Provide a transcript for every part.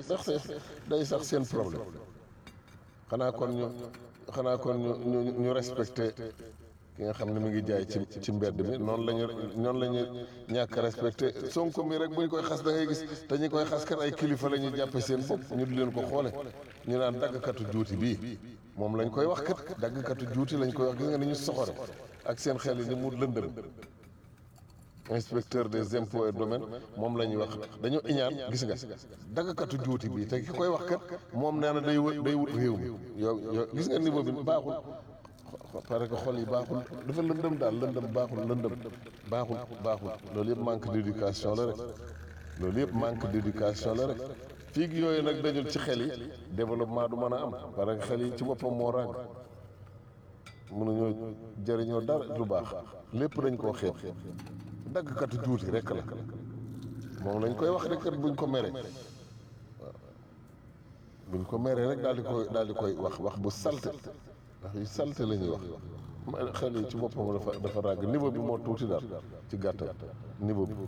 day sax seen problème xanaa kon ñu xanaa kon ñu respecté ki nga xam ne mi ngi jaay ci mbedd mi noonu la ñu ñàkk a respecté Sonko mi rek bu ñu koy xas da ngay gis te ñi koy xas kat ay kilifa la ñuy jàppe seen bopp ñu di leen ko xoole ñu naan daggkatu juuti bii moom lañ koy wax kat daggkatu juuti lañ koy wax gis nga ni ñu soxore ak seen xel yi ni mu lëndëm inspecteur des impôts et domaines moom la ñuy wax dañoo iñaan gis nga daggkatu juuti bii te ki koy wax kat moom nee na day wut réew mi yow gis nga niveau bi baaxul parce que xol yi baaxul dafa lëndëm daal lëndëm baaxul loolu yëpp manque d'éducation la rek loolu yëpp manque d'éducation la rek fii gi yooyu nag dajul ci xel yi développement du mën a am parce que xel yi ci boppam moo ràgg mënuñoo jëriñoo dara lu baax lépp dañ koo xeeb daggkatu juuti rek la moom lañ koy wax rek kat buñ ko meree waaw buñ ko meree rek daal di koy wax bu salte ndax yu salte la ñuy wax xel yi ci boppam dafa ràgg niveau bi moo tuuti daal ci gàttal niveau bi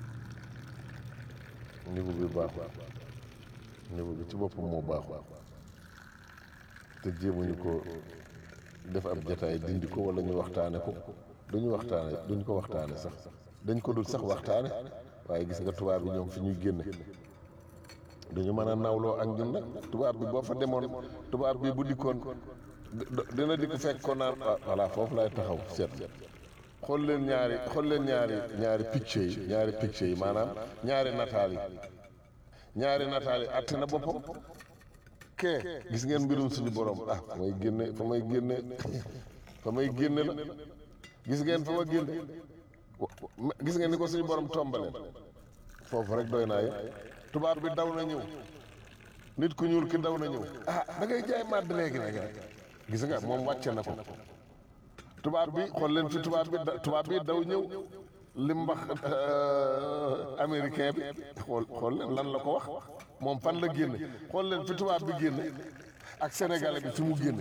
baaxul niveau bi ci boppam moo baaxul te jéemuñu ko def ab jataay dindi ko wala ñu waxtaane ko duñ ko waxtaane sax dañ ko dul sax waxtaane waaye gis nga tubaab bi ñoom fi ñuy génne dañu mën a nawloo ak ñun nag tubaab bi boo fa demoon tubaab bi bu dikkoon dina dikk fekk ko naan voilà foofu lay taxaw seet xool leen ñaari picture yi maanaam ñaari nataal yi atte na boppam kee gis ngeen mbirum suñu borom fa may génne la gis ngeen fa ma génne gis ngeen ni ko suñu borom tombaleen foofu rek doy naa yëpp tubaab bi daw na ñëw nit ku ñuul ki daw na ñëw da ngay jaay màdd léegi nag gis nga moom wàcce na ko tubaab bi xool leen fi tubaab bi daw ñëw lim wax américain bi xool leen lan la ko wax moom fan la génne xool leen fi tubaab bi génne ak sénégalais bi fi mu génne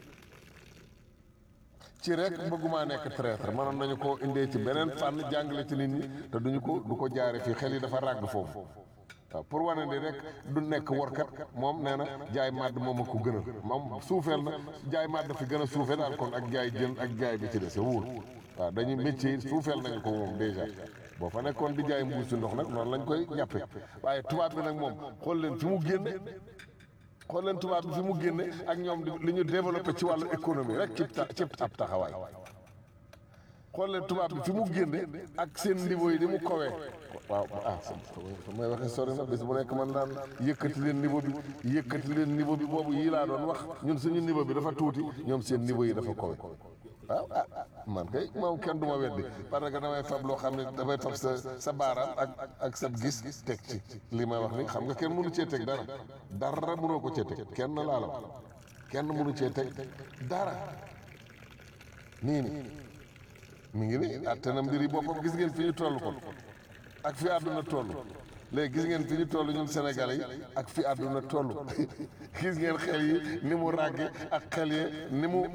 ci rek bëgguma nekk traître mënoon nañu ko indee ci beneen fànn jàngale ci nit ñi te du ko jaare fii xel yi dafa ràgg foofu waaw pour wane ni rek du nekk workat moom nee na jaay màdd moom a ko gënal moom suufeel na jaay màdd fi gën a suufee daal kon ak jaay jën ak jaay bi ci des wóor waaw dañuy métier suufeel nañu ko moom déjà boo fa nekkoon di jaay mbuusi ndox nag noonu lañ koy jàppe waaye tubaab bi nag moom xool leen fi mu génne xool leen tubaab bi fi mu génne ak ñoom li ñu développé ci wàllu économie rek ci ab taxawaay xool leen tubaab bi fi mu génne ak seen niveau yi di mu kowee waaw may waxee sori na bés bu nekk man daan yëkkati leen niveau bi boobu yii laa doon wax ñun suñu niveau bi dafa tuuti ñoom seen niveau yi dafa kowe waaw man kay moom kenn du ma weddi parce que damay fab loo xam ne damay fab sa baaraam ak sa gis teg ci li may wax ni xam nga kenn mënu cee teg dara mënoo ko cee teg kenn laa la wax kenn mënu cee teg dara nii mi ngi ni atte na mbir yi boppam gis ngeen fi ñu toll kon ak fi àdduna toll léegi gis ngeen fi ñu toll ñun Sénégalais yi ak fi àdduna toll gis ngeen xel yi ni mu ràgge ak xel yi ni mu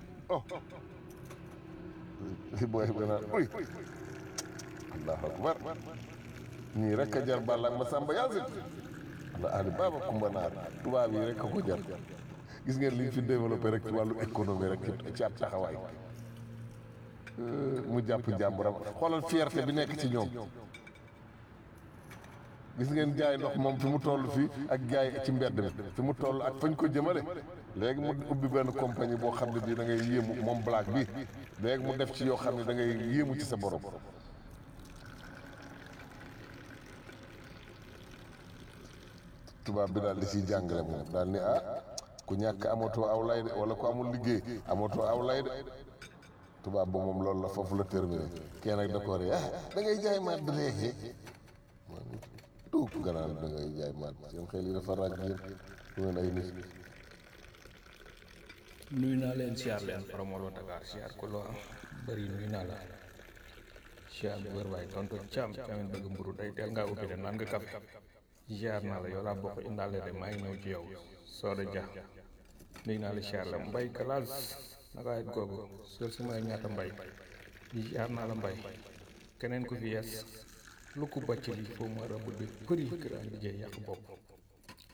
li booy bi naan uy allahu akbar ñii rek a jar balla ak ma sàmba yaasin la ali baaba kumba naar tubaab yi rek a ko jar gis ngeen liñ fi développé rek ci wàllu économie rek ci ab taxawaay mu jàpp jàmburam xoolal fierté bi nekk ci ñoom gis ngeen jaay ndox moom fi mu toll fii ak jaay ci mbedd mi fi mu toll ak fañ ko jëmale léegi mu ubbi benn compagnie boo xam ne bii da ngay yéemu moom black bi léegi mu def ci yoo xam ne da ngay yéemu ci sa borom tubaab bi daal di ciy jàngale moom daal ni ku ñàkk amatoo aw lay de wala ku amul liggéey amatoo aw lay de tubaab ba moom loolu la foofu la terminé kenn ak da ko ree da ngay jaay màdd léegi tuug nga naan da ngay jaay màdd seen xel yi dafa ràgg yéen du ngeen ay nit nuyu naa leen siyaar leen Faramoro Dakar siyaar ko loo am bëri nuyu naa la siyaar bu wér waaye tontu caam caamin bëgg mburu day teel ngaa ubbi de naan nga kafe siyaar naa la yow laa bokk indaale de maa ngi ñëw ci yow Soda Dia nuyu naa la siyaar la mbay kalaas naka ay googu soo si may ñaata mbay siyaar naa la mbay keneen ku fi yees lu ko bàcc li foo ma rabu bi bëri kër a liggéey yàq bopp